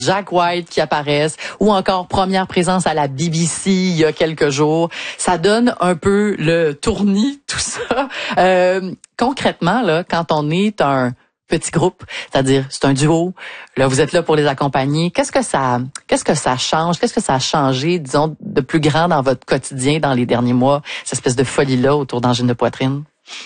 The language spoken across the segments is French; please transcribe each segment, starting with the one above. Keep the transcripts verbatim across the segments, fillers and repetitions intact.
Jack White qui apparaissent, ou encore première présence à la B B C il y a quelques jours. Ça donne un peu le tournis, tout ça. Euh, concrètement, là, quand on est un petit groupe, c'est-à-dire c'est un duo, là vous êtes là pour les accompagner, qu'est-ce que ça qu'est-ce que ça change, qu'est-ce que ça a changé, disons, de plus grand dans votre quotidien dans les derniers mois, cette espèce de folie-là autour d'angine de poitrine?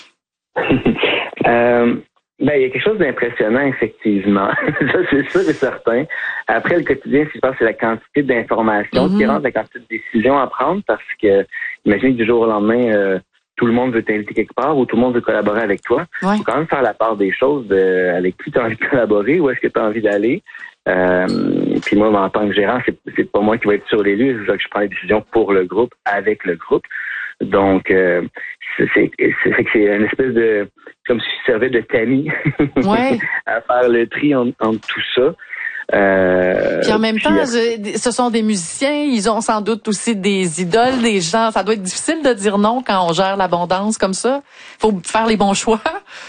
euh... Ben, il y a quelque chose d'impressionnant, effectivement. Ça, c'est sûr et certain. Après, le quotidien, ce qui se passe, c'est la quantité d'informations mm-hmm. qui rentre, la quantité de décisions à prendre, parce que, imaginez que du jour au lendemain, euh, tout le monde veut t'inviter quelque part ou tout le monde veut collaborer avec toi. Il ouais. faut quand même faire la part des choses de, avec qui tu as envie de collaborer, où est-ce que tu as envie d'aller. Euh, puis moi, en tant que gérant, c'est, c'est pas moi qui vais être sur les lieux, c'est que je prends les décisions pour le groupe, avec le groupe. Donc, euh, c'est, c'est, c'est, c'est une espèce de, comme si je servais de tamis ouais. à faire le tri entre, entre tout ça. Euh, puis en même puis temps, je, ce sont des musiciens, ils ont sans doute aussi des idoles, des gens. Ça doit être difficile de dire non quand on gère l'abondance comme ça. Faut faire les bons choix.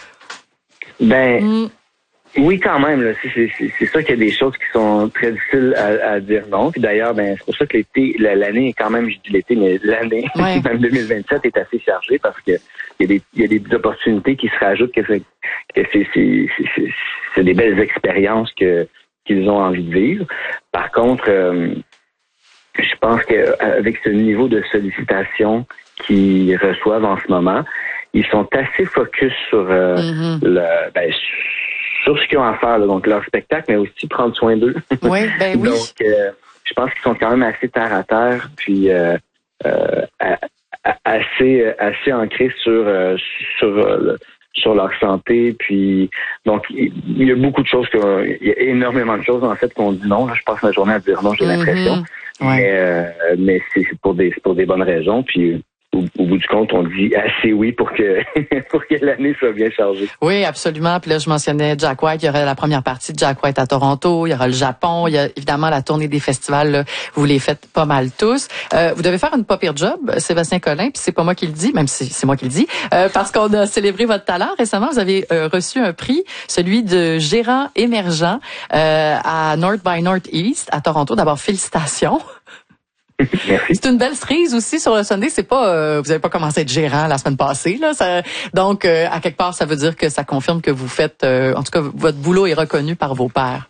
Ben, mm. oui, quand même. Là, c'est, c'est, c'est sûr qu'il y a des choses qui sont très difficiles à, à dire non. Puis d'ailleurs, ben c'est pour ça que l'été, l'année est quand même, je dis l'été, mais l'année, ouais. même deux mille vingt-sept est assez chargée parce que il y a des, il y a des opportunités qui se rajoutent, que c'est, que c'est, c'est, c'est, c'est, c'est des belles expériences que qu'ils ont envie de vivre. Par contre, euh, je pense qu'avec ce niveau de sollicitation qu'ils reçoivent en ce moment, ils sont assez focus sur euh, mm-hmm. le, ben, sur ce qu'ils ont à faire, là, donc leur spectacle, mais aussi prendre soin d'eux. Oui, ben oui. Donc, euh, je pense qu'ils sont quand même assez terre à terre, puis euh, euh, assez assez ancrés sur euh, sur euh, sur leur santé, puis donc il y a beaucoup de choses, que, il y a énormément de choses en fait qu'on dit non. Là, je passe ma journée à dire non, j'ai mm-hmm. l'impression, ouais. mais euh, mais c'est pour des c'est pour des bonnes raisons, puis Au, au bout du compte, on dit assez oui pour que pour que l'année soit bien chargée. Oui, absolument. Puis là, je mentionnais Jack White. Il y aura la première partie de Jack White à Toronto. Il y aura le Japon. Il y a évidemment la tournée des festivals. Là, vous les faites pas mal tous. Euh, vous devez faire une pas pire job, Sébastien Collin. Puis c'est pas moi qui le dis, même si c'est moi qui le dis, euh, parce qu'on a célébré votre talent récemment. Vous avez euh, reçu un prix, celui de gérant émergent euh, à North by Northeast à Toronto. D'abord, félicitations. Merci. C'est une belle cerise aussi sur le Sunday. C'est pas, euh, vous avez pas commencé à être gérant la semaine passée, là. Ça, donc, euh, à quelque part, ça veut dire que ça confirme que vous faites, euh, en tout cas, votre boulot est reconnu par vos pairs.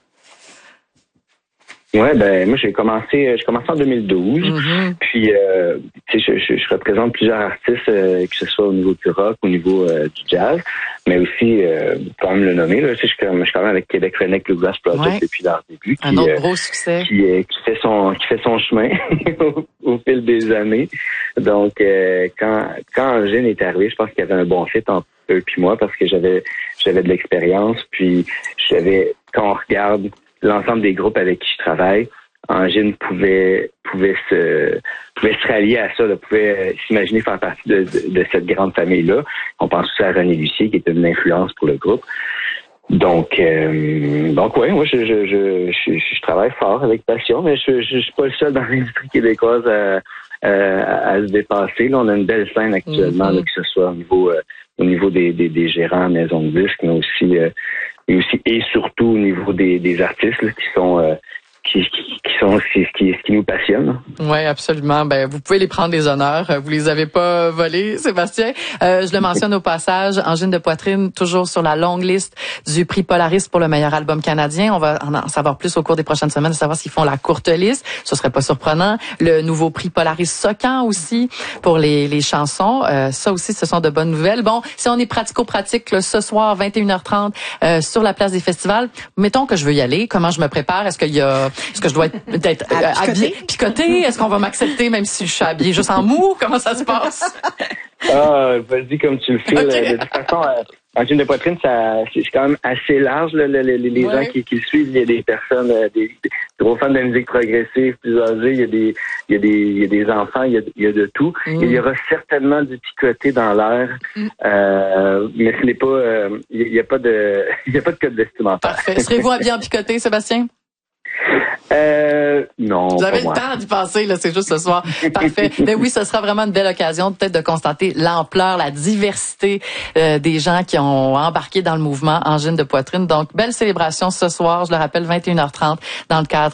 Ouais, ben moi j'ai commencé, j'ai commencé en deux mille douze. Mm-hmm. Puis, euh, tu sais, je, je, je représente plusieurs artistes, euh, que ce soit au niveau du rock, au niveau euh, du jazz, mais aussi, euh, quand même le nommer, là, tu sais, je, je suis quand même avec Québec Redneck Bluegrass Project ouais. depuis leur début. Qui, un autre euh, gros succès. Qui, euh, qui fait son, qui fait son chemin au, au fil des années. Donc, euh, quand quand Angine est arrivé, je pense qu'il y avait un bon fit entre eux puis moi parce que j'avais j'avais de l'expérience, puis j'avais quand on regarde l'ensemble des groupes avec qui je travaille, Angine pouvait pouvait se pouvait se rallier à ça, là, pouvait s'imaginer faire partie de, de, de cette grande famille-là. On pense aussi à René Lucier, qui était une influence pour le groupe. Donc, euh, donc ouais, moi je je, je je je travaille fort avec passion, mais je je, je suis pas le seul dans l'industrie québécoise à, à, à se dépasser. Là, on a une belle scène actuellement, mm-hmm. là, que ce soit au niveau euh, au niveau des, des des gérants maison de disques, mais aussi euh, et aussi et surtout au niveau des des artistes là, qui sont euh, qui, qui, qui sont c'est ce qui, ce qui nous passionne. Oui, absolument. Ben, vous pouvez les prendre des honneurs. Vous les avez pas volés, Sébastien. Euh, je le mentionne au passage, Angine de poitrine, toujours sur la longue liste du prix Polaris pour le meilleur album canadien. On va en savoir plus au cours des prochaines semaines, de savoir s'ils font la courte liste. Ce serait pas surprenant. Le nouveau prix Polaris Socan aussi pour les, les chansons. Euh, ça aussi, ce sont de bonnes nouvelles. Bon, si on est pratico-pratique, là, ce soir, vingt et une heures trente, euh, sur la place des festivals, mettons que je veux y aller. Comment je me prépare? Est-ce qu'il y a Est-ce que je dois être peut-être euh, habillée, picotée? Est-ce qu'on va m'accepter même si je suis habillée juste en mou? Comment ça se passe? Ah, vas-y comme tu le fais. Okay. De toute façon, euh, Angine de poitrine, ça, c'est quand même assez large. Là, les les ouais. gens qui, qui le suivent, il y a des personnes, euh, des, des gros fans de la musique progressive, plus âgés, il y a des, il y a des, il y a des enfants, il y a, il y a de tout. Mm. Il y aura certainement du picoté dans l'air, mm. euh, mais ce n'est pas, euh, il n'y a pas de, il y a pas de code vestimentaire. Parfait. Serez-vous habillé en picoté, Sébastien? Euh, non. Vous avez le temps d'y penser, là, c'est juste ce soir. Parfait. Mais oui, ce sera vraiment une belle occasion peut-être de constater l'ampleur, la diversité euh, des gens qui ont embarqué dans le mouvement Angine de poitrine. Donc, belle célébration ce soir, je le rappelle, vingt et une heures trente, dans le cadre